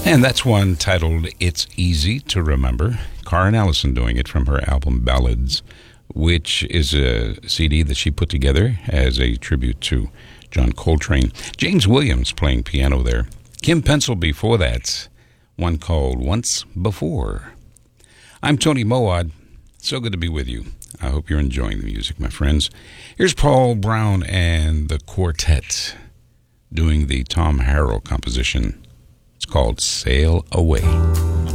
And that's one titled It's Easy to Remember. Karen Allison doing it from her album Ballads, which is a CD that she put together as a tribute to John Coltrane. James Williams playing piano there. Kim Pencil before that, one called Once Before. I'm Tony Moad. So good to be with you. I hope you're enjoying the music, my friends. Here's Paul Brown and the Quartet doing the Tom Harrell composition. It's called Sail Away.